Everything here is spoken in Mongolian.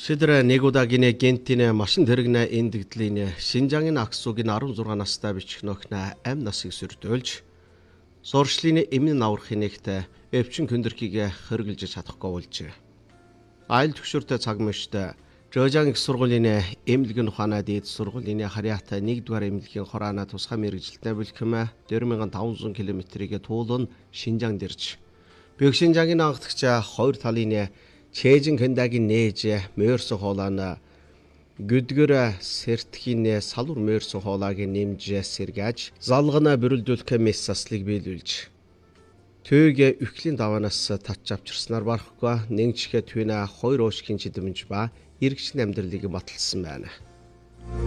Шидэр нэг удаагийн гентийн машин тэрэгнэ эндэгдлийн Шинжаангийн Аксугийн 16 настай бичих нөхнө амь насыг сүрдүүлж сурчлын эмийн аврахын нэгт өвчин хүндэрхийг хэрэгжилж чадахгүй болжээ. Айл төвшөртэй цаг мөчтө Жожаан их сургуулийн эмнэлгийн ухаанаа дээд сургуулийн харьяатай 1-р эмнэлгийн хораана тусгай мэрэгжилтний бүлхэм 4500 км-ийг туулан Шинжаанд ирж Бэг Шинжаангийн анхдагч хоёр талын Чэжин Кэндагийн нээж мөрсөн хоолойно гүдгэр сертхийн салвар мөрсөн хоолойг нэмж сэргээж залгана бүрэлдүүлэх мэс заслыг биелүүлж төөг өвклийн даваанаас татж авчирснаар барахгүй нэгчгэ түүнэ хоёр уушгийн чидэмж ба эргэжлийн амьдралыг баталсан байна.